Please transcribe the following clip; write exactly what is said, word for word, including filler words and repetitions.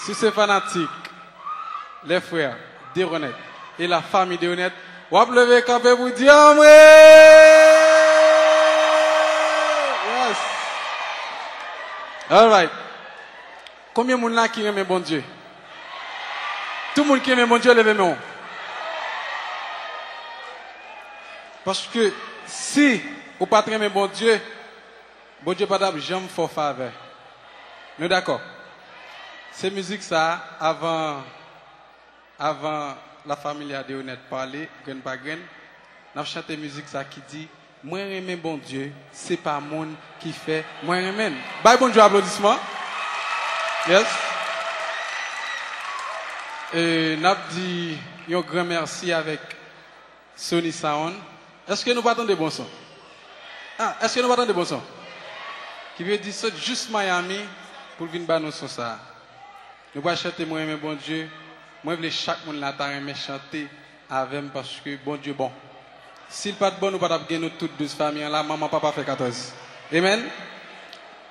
Si c'est fanatique, les frères d'Honnête et la famille d'Honnête, on va lever campé pour dire Amré! Yes! All right. Combien de monde là qui aime bon Dieu? Tout le monde qui aime bon Dieu, levez moi. Parce que si vous ne pas aimer bon Dieu, bon Dieu pas jamais faire faveur. Nous d'accord? Ces musiques ça avant avant la famille de Honnête parler, grain par grain, nous chanté musique ça qui dit moi aimer bon Dieu, c'est pas monde qui fait moi aimer. Bye bon Dieu applaudissements. Yes. Et nous dit un grand merci avec Sony Sound. Est-ce que nous partons de bons sons? Ah, est-ce que nous partons de bons sons? Qui veut dire ça juste Miami pour venir battre nos sons ça. Nous allons chanter moi aimer bon Dieu. Moi je veux chaque monde là aimer chanter avec moi parce que bon Dieu bon. S'il pas de bon nous pas gagner nous toutes douze familles là, maman papa fait quatorze. Amen.